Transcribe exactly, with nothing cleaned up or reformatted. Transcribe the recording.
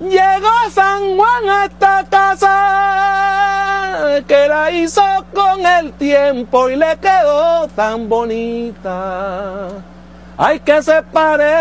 Llegó San Juan a esta casa que la hizo con el tiempo y le quedó tan bonita. Ay, que se parece